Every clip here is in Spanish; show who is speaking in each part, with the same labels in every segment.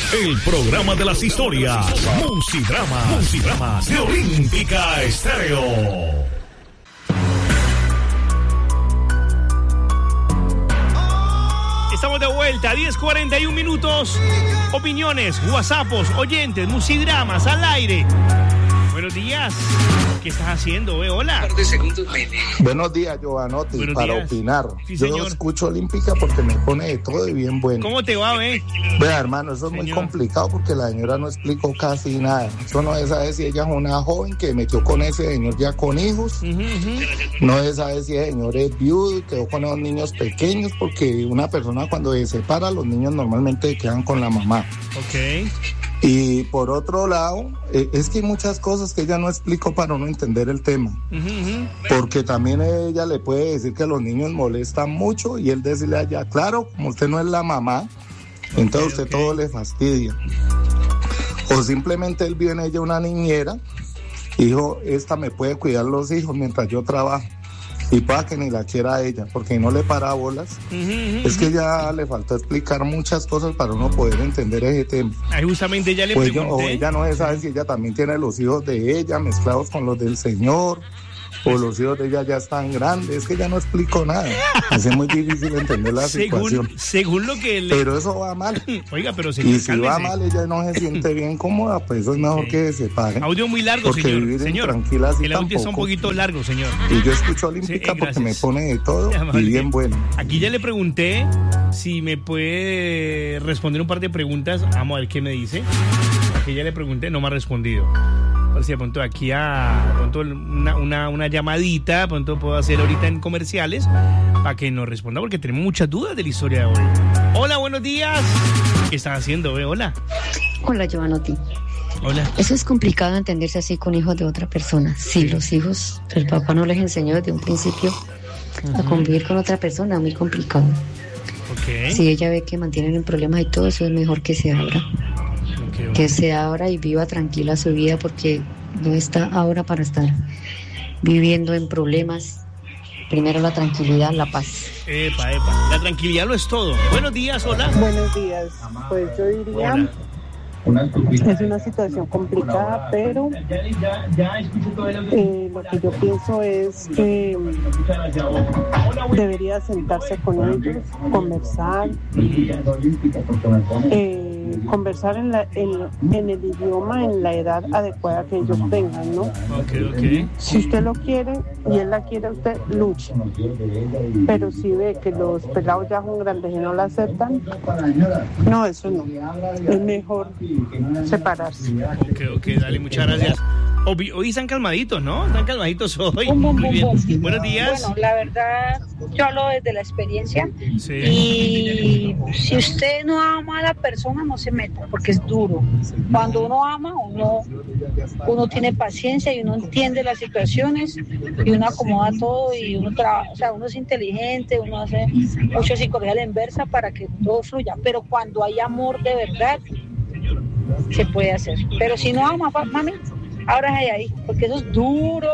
Speaker 1: El programa de las historias. Musidramas de Olímpica Estéreo.
Speaker 2: Estamos de vuelta, 10:41 minutos. Opiniones, WhatsAppos, oyentes, Musidramas al aire. Buenos días. ¿Qué estás haciendo, hola?
Speaker 3: Buenos días, Giovanotti,
Speaker 2: Buenos
Speaker 3: para
Speaker 2: días.
Speaker 3: opinar.
Speaker 2: Sí,
Speaker 3: Yo
Speaker 2: señor.
Speaker 3: escucho Olímpica porque me pone de todo y bien bueno.
Speaker 2: ¿Cómo te va,
Speaker 3: Vea, hermano, eso es muy
Speaker 2: Señor.
Speaker 3: complicado porque la señora no explicó casi nada. Eso no se sabe si ella es una joven que metió con ese señor ya con hijos. No se sabe si el señor es viudo y quedó con los niños pequeños, porque una persona cuando se separa, los niños normalmente quedan con la mamá.
Speaker 2: Ok.
Speaker 3: Y por otro lado, es que hay muchas cosas que ella no explicó para no entender el tema. Porque también ella le puede decir que los niños molestan mucho y él decirle a ella, claro, como usted no es la mamá, entonces usted todo le fastidia. O simplemente él vio en ella una niñera y dijo, esta me puede cuidar los hijos mientras yo trabajo. Y para que ni la quiera a ella, porque no le para bolas. Es que ya le faltó explicar muchas cosas para uno poder entender ese tema.
Speaker 2: Ahí justamente ya le
Speaker 3: Pues
Speaker 2: pregunté.
Speaker 3: o ella no sabe si ella también tiene los hijos de ella mezclados con los del señor, o los hijos de ella ya están grandes. Es que ella no explicó nada. Es muy difícil entender la situación.
Speaker 2: Según lo que le...
Speaker 3: Pero eso va mal.
Speaker 2: Oiga, pero señor,
Speaker 3: Y si va
Speaker 2: cálmese.
Speaker 3: mal, ella no se siente bien cómoda, pues eso es mejor que se separe.
Speaker 2: Audio muy largo,
Speaker 3: porque
Speaker 2: señor.
Speaker 3: vivir
Speaker 2: Señor,
Speaker 3: tranquila así
Speaker 2: el audio está un
Speaker 3: tampoco.
Speaker 2: poquito largo, señor.
Speaker 3: Y yo escucho Olímpica
Speaker 2: Sí,
Speaker 3: porque me
Speaker 2: gracias.
Speaker 3: pone de todo y bien bueno.
Speaker 2: Aquí ya le pregunté si me puede responder un par de preguntas. Vamos a ver qué me dice. Aquí ya le pregunté, no me ha respondido. A ver si de pronto aquí una llamadita, de pronto puedo hacer ahorita en comerciales para que nos responda, porque tenemos muchas dudas de la historia de hoy. Hola, buenos días. ¿Qué estás haciendo, Hola.
Speaker 4: Hola, Giovanotti.
Speaker 2: Hola.
Speaker 4: Eso es complicado entenderse así con hijos de otra persona. Si los hijos, el papá no les enseñó desde un principio a convivir con otra persona, muy complicado.
Speaker 2: Okay.
Speaker 4: Si ella ve que mantienen en problemas y todo, eso es mejor que se abra. Que se abra y viva tranquila su vida, porque no está ahora para estar viviendo en problemas. Primero la tranquilidad, la paz.
Speaker 2: Epa. La tranquilidad lo es todo. Buenos días, hola.
Speaker 5: Buenos días. Pues yo diría,
Speaker 2: Hola.
Speaker 5: es una situación complicada, pero lo que yo pienso es que debería sentarse con ellos, conversar, conversar en el idioma, en la edad adecuada que ellos tengan, ¿no?
Speaker 2: Ok.
Speaker 5: Si usted lo quiere y él la quiere a usted, luche. Pero si ve que los pelados ya son grandes y no la aceptan, no, eso no. Es mejor separarse.
Speaker 2: Ok, dale, muchas gracias. Hoy están calmaditos, ¿no? Están calmaditos hoy. Muy bien. Buenos días.
Speaker 6: Bueno, la verdad, yo hablo desde la experiencia.
Speaker 2: Sí.
Speaker 6: Y si usted no ama a la persona, no se meta, porque es duro. Cuando uno ama, uno tiene paciencia y uno entiende las situaciones y uno acomoda todo y uno trabaja, o sea, uno es inteligente, uno hace mucha psicología a la inversa para que todo fluya. Pero cuando hay amor de verdad, se puede hacer. Pero si no ama, mami, ábrase de ahí, porque eso es duro.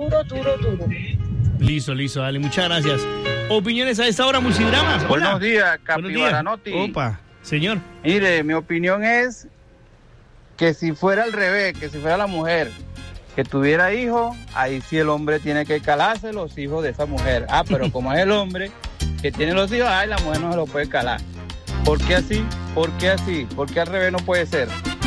Speaker 2: Listo, dale, muchas gracias. Opiniones a esta hora, Musidramas. Hola.
Speaker 7: Buenos días,
Speaker 2: Buenos días.
Speaker 7: Capibaranotti.
Speaker 2: Opa, señor.
Speaker 7: Mire, mi opinión es que si fuera al revés, que si fuera la mujer que tuviera hijos, ahí sí el hombre tiene que calarse los hijos de esa mujer. Pero como es el hombre que tiene los hijos, la mujer no se lo puede calar. ¿Por qué así? ¿Por qué al revés no puede ser?